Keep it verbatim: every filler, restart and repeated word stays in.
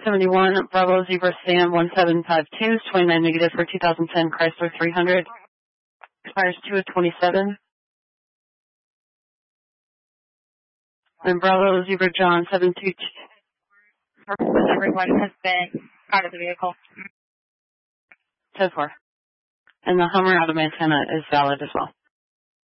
seventy-one, Bravo Zebra Sam one seven five two, twenty-nine negative for two thousand ten Chrysler three hundred. Expires two of twenty-seven. And Bravo Zebra John seven two two. Everyone has been out of the vehicle. ten four. And the Hummer out of Montana is valid as well.